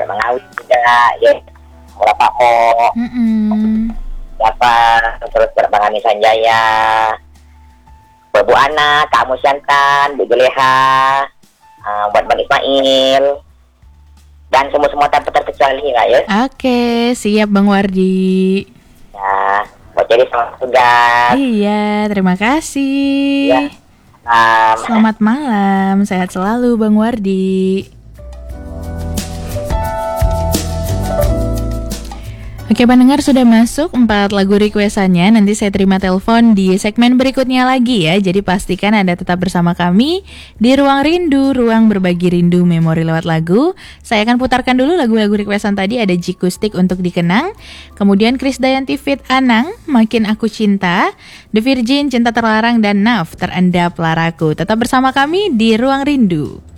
Buat mengawin juga, ya. Berapa kok. Siapa, terus buat Bang Ani Sanjaya. Buat Bu Ana, Kak Musyantan, Bu Juleha. Buat Bang Ismail. Dan semua tanpa terkecuali Kak ya. Oke, siap Bang Wardi. Ya, buat jadi selamat tugas. Iya, terima kasih. Ya. Selamat malam, sehat selalu Bang Wardi. Oke pendengar, sudah masuk 4 lagu requestannya. Nanti saya terima telepon di segmen berikutnya lagi ya. Jadi pastikan Anda tetap bersama kami di Ruang Rindu, ruang berbagi rindu memori lewat lagu. Saya akan putarkan dulu lagu-lagu requestan tadi. Ada Jikustik untuk dikenang, kemudian Krisdayanti Fit Anang, Makin Aku Cinta, The Virgin, Cinta Terlarang, dan Naf, Terendap Laraku. Tetap bersama kami di Ruang Rindu.